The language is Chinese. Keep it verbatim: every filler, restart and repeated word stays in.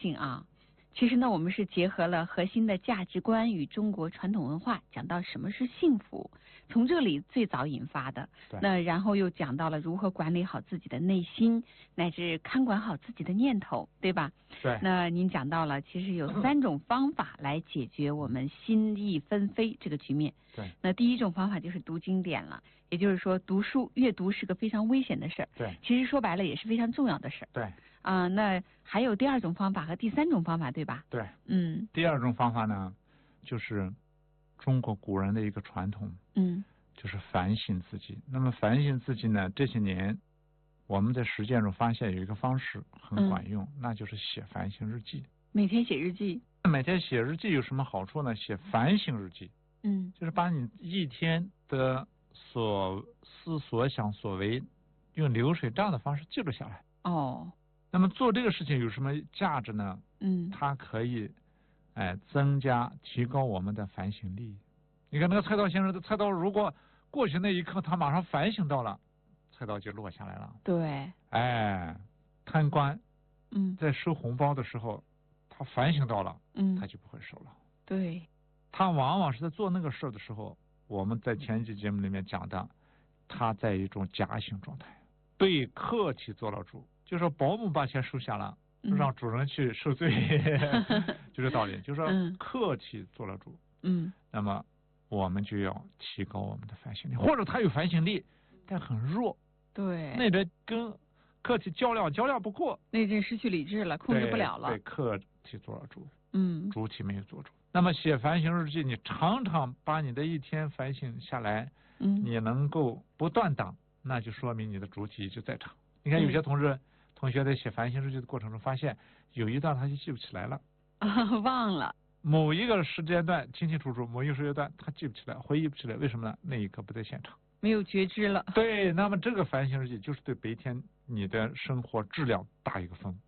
性啊。其实呢，我们是结合了核心的价值观与中国传统文化，讲到什么是幸福，从这里最早引发的。那然后又讲到了如何管理好自己的内心，乃至看管好自己的念头，对吧？ 对。 那您讲到了，其实有三种方法来解决我们心意纷飞这个局面。 对。 那第一种方法就是读经典了，也就是说，读书阅读是个非常危险的事儿。 对。 其实说白了也是非常重要的事儿。 对。 啊、呃，那还有第二种方法和第三种方法，对吧？ 对。 嗯。 第二种方法呢，就是中国古人的一个传统， 嗯， 就是反省自己。那么反省自己呢，这些年我们在实践中发现有一个方式很管用，嗯、那就是写反省日记。 每天写日记。 每天写日记有什么好处呢？写反省日记， 嗯， 就是把你一天的所思所想所为，用流水账的方式记录下来。 哦。 那么做这个事情有什么价值呢？ 嗯， 它可以，哎，增加提高我们的反省力。你看那个菜刀先生的菜刀，如果过去那一刻他马上反省到了，菜刀就落下来了。 对。 哎，贪官， 嗯， 在收红包的时候，他反省到了， 嗯， 他就不会收了。 对。 他往往是在做那个事的时候，我们在前几节目里面讲的，他在一种假性状态，被客体做了主。就说保姆把钱收下了， 嗯、 让主人去受罪，就这道理。就说客体做了主， 嗯， 那么我们就要提高我们的反省力，或者他有反省力，但很弱， 对， 那边跟客体较量，较量不过， 那阵失去理智了，控制不了了， 被客体做了主， 嗯， 主体没有做主。那么写反省日记，你常常把你的一天反省下来， 嗯， 你能够不断档，那就说明你的主体一直在场。你看有些同志、嗯、同学在写反省日记的过程中，发现有一段他就记不起来了， 啊，忘了某一个时间段清清楚楚，某一个时间段他记不起来，回忆不起来，为什么呢？那一刻不在现场， 没有觉知了。 对，那么这个反省日记就是对白天你的生活质量打一个分。